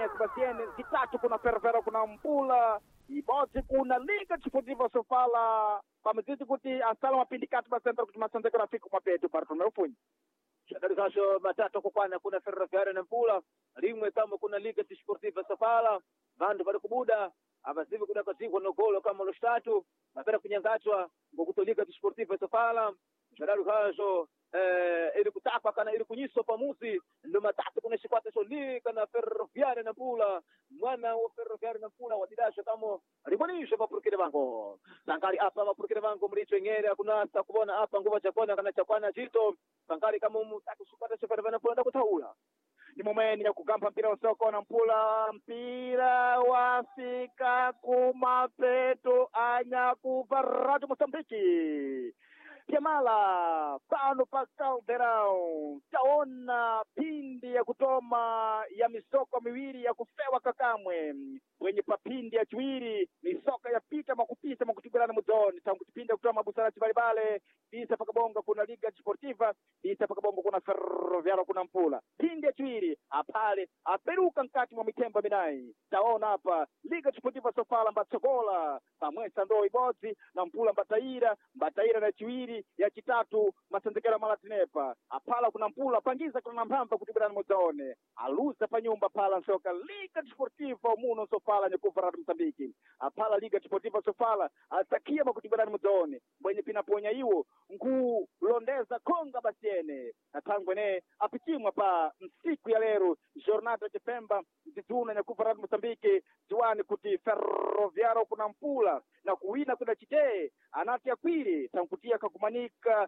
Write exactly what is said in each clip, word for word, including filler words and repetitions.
Fluminense basiene, zitatu kuna Ferroviário kuna Mpula, ibodzi kuna Liga Desportiva Sofala, pamaziti kuti asala mapindikati basenta kuti masante kuna fiku mapetu Bartolomeu Funho. Shadarigasho matatu kukwana kuna Ferroviário na Mpula, rimwe kama kuna Liga Desportiva Sofala, vandu vari kubuda, abazivi kuda kazikwa no golo kama lostatu, mapera kunyangatwa ngokuto Liga Desportiva Sofala, Shadarigasho eh ili kutapa kana ili kunyiso pamusi ndo matatu kuna shikwata solika na Ferroviário na Mpula, mwana wa Ferroviário na Mpula wadidasha kamo ribonisha mapurukire bango sankari apa mapurukire bango mlicho ngere kuna takubona apa nguva chakona kana chakwana jito sankari kama mutaka shikwata cha Ferroviário na Mpula ndakutaula ni momeni ya kugamba mpira usoko na Mpula, mpira wafika kumapeto anya kuvaratu Mosambiki. Piamala pano pa Caldeirão taona pindi ya kutoma ya misoko miwili ya kufewa kakamwe wenye papindi ya chiwiri misoka ya pita makupita makutibirana mudoni tangu kipindi ya kutoma busara chibalibale bisa pakabonga kuna Liga Desportiva bisa pakabonga kuna Ferroviário kuna Mpula pindi ya chiwiri apale aperuka nkati mwa mitemba minai taona hapa Liga Desportiva Sofala mbatsogola pamwesa ndo ibodzi na Mpula mbataira mbataira na chiwiri ya chitatu masendekera malatinepa apala kuna Mpula pangiza kuna mpamba kutibirana mudoni aluza pa nyumba pala nsoka Liga Desportiva muno Sofala nyekuvaratu Msambiki apala Liga Desportiva Sofala atakia makutibirana mudoni mwenye pinaponya iwo nguu londeza konga basiene na tangwene apichimwa pa msiku ya lero jornada chepemba zituna nyekuvaratu Msambiki ziwani kuti Ferroviário kuna Mpula na kuwina kuna chitee anati ya kwiri tankutia kakumanika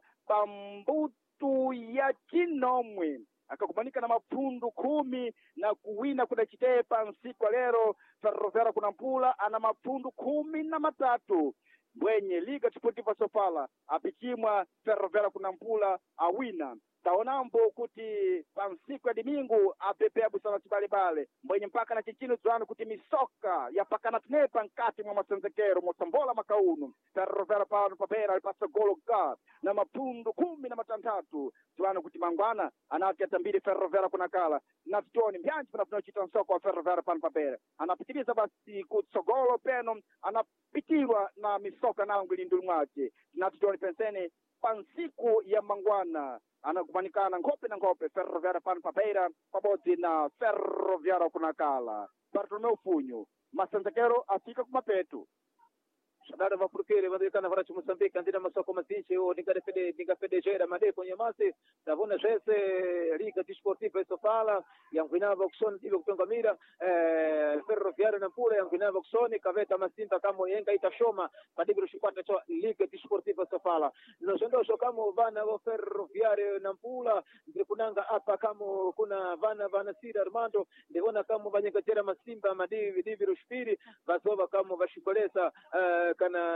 pambutu ya chinomwe akakumanika na mapundu kumi na kuwina kuna chitee pa msiku ya lero Ferroviário kuna Mpula ana mapundu kumi na matatu mwenye Liga Desportiva Sofala apichimwa Ferroviário kuna Mpula awina taonambo kuti pamsiku ya dimingu apepea busana chibalibale mwenye mpaka na chichino zuanu kuti misoka ya pakana tunepa nkati mwa masenzekero mosambola makaunu Ferroviário pano papera alipasa golo ka na mapundu kumi na matantatu zuanu kuti mangwana anati atambili Ferroviário kuna kala na vitoni mbianchi panafuna chita nsoko wa Ferroviário pano papera anapitiliza basi kutsogolo peno anapitirwa na misoka nangu ilindulu mwake na tutoni penseni pansiku ya mangwana anakumanikana ngope na ngope Ferroviário pano papeira pabodzi na Ferroviário kuna kala Bartolomeu Funho masenzekero afika kumapetu Shadara vapurukere vadikana varachi Mosambiki andina masoko mazinchi o ningare fede ninga fede jera made kwenye masi tavona jese Liga Desportiva Sofala yanguinava kusoni dibe kutonga mira eh Ferroviário na Mpula yanguinava kusoni kaveta masimba kama yenga itashoma padibiro shikwata cho Liga Desportiva Sofala nosondosho kama vana wa Ferroviário na Mpula ndikunanga hapa kama kuna vana vana Sida Armando ndiona kama vanyega jera masimba madivi dibiro shpiri vasova kama vashikolesa uh,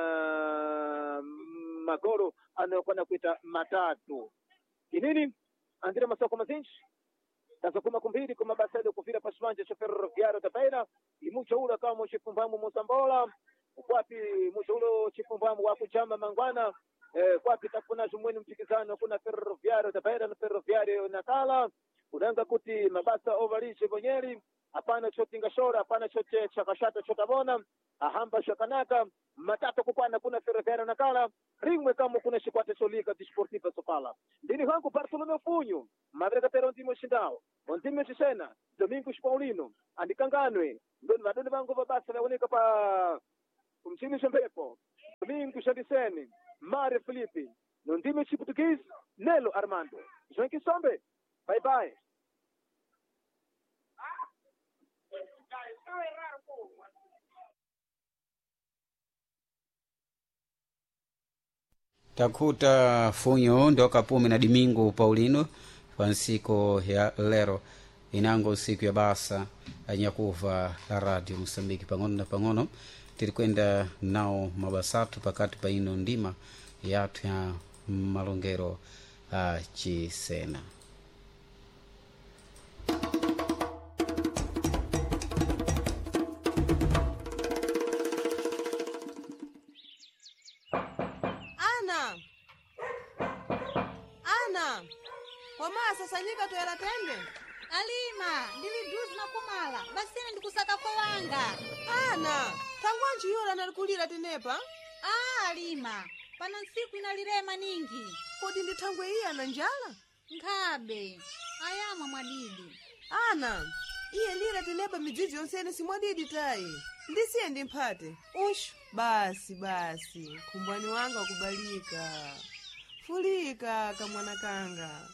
kana magoro anayokwenda kuita matatu inini andira masoko mazinchi sasa kuma kumbiri kuma basado kufira paswanje cha Ferroviário da Beira imucho ula kama chifumbamu Mosambola kwapi mucho ulo chifumbamu wa kuchamba mangwana eh, kwapi takuna jumweni mtikizano kuna Ferroviário da Beira na Ferroviário Nakala udanga kuti mabasa ovalishe bonyeri hapana chotinga shora hapana chote chakashata chotabona ahamba shakanaka matatu kukwana kuna Ferroviário Nakala rimwe kama kuna shikwate solika Desportiva Sofala ndini hangu Bartolomeu Funho madrega tero ndimo shindao ondimo chisena Domingos Paulino andikanganwe ndoni vadoni vangu vabasa vaoneka pa kumchini shembepo Domingos Shadiseni Mari Filipe ndimo chiputukiz Nelo Armando João Kisombe bye bye Takuta Funho ndoka pume na Domingo Paulino pansiko ya lero inango siku ya basa anyakuva la radio Mosambiki pangono na pangono tilikwenda nao mabasatu pakati pa ino ndima yatu ya malongero a chisena Koma sasa nyika toera tende. Alima, ndili duzi na kumala basine ndikusaka kwa wanga. Ana tangwanji yola nalikulira tenepa. Ah, Alima pano nsiku inalirema ningi. Kodi ndithangwe iya na njala? Nkhabe ayamwa mwadidi. Ana iye lira tenepa midzizi yonsene simwadidi tayi. Ndisiye ndimphate. Ushu basi basi kumbwani wanga wakubalika. Fulika kamwana kanga.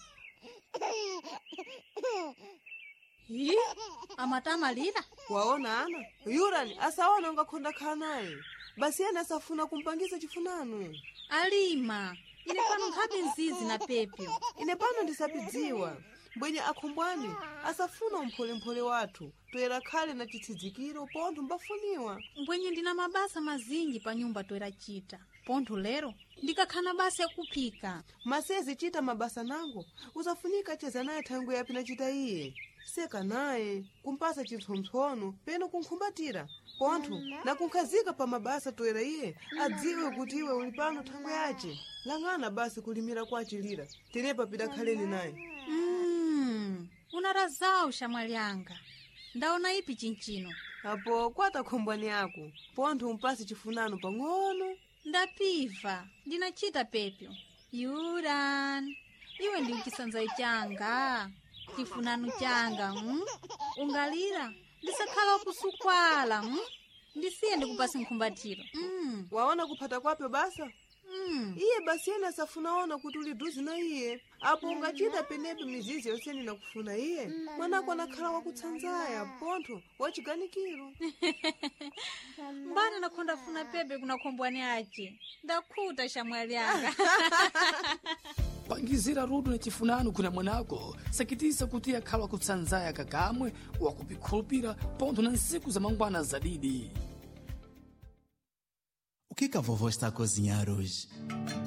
Hi amatama lira. Waona ana yurani asaona ungakhonda khala naye. Basi yena asafuna kumpangiza chifunano. Alima ine pano nkhabe nzizi na pepyo. Ine pano ndisapidziwa mbwenye akhumbwani asafuna umphole-mphole wathu toera khale na chithidzikiro pontho mbafuniwa. Mbwenye ndina mabasa mazingi pa nyumba toera chita pontho lero ndikakhana basa yakuphika. Masezi chita mabasa nango usafunika cheza naye thangwe yapi na chita iye. Seka naye kumpasa chipsompsono peno kunkhumbatira pontho na kunkhazika pa mabasa toera iye adziwe kuti iwe uli pano thangwe yace. Lang'ana basi kulimira kwa chilira tenepa pita khaleni naye. Mm, unarazao shamwali yanga. Ndaona ipi chinchino. Apo kwata khombwani yako pontho umpasi chifunano pang'ono. Ndapiva ndinachita pepyo. Yuran iwe ndi chisanza changa chifunano changa. mm? Ungalira ndisakhala kusukwala. mm? Ndisiye ndikupasi nkhumbatiro. mm. Waona kuphata kwape basa? mm. Iye basi yena asafunaona kuti uli duzi na iye. Apo ungachita penepe mizizi yonseni na kufuna iye. Mwanako anakhala wakutsanzaya pontho wachiganikiro. Mbana nakonda funa pepe kuna khombwani ache. Ndakhuta shamwali yanga. Pangizira rudu na chifunano kuna mwanako sakitisa kuti akhala kutsanzaya kakamwe wakupikhulupira pontho na nsiku za mangwana zadidi. O que que a vovó está a cozinhar hoje?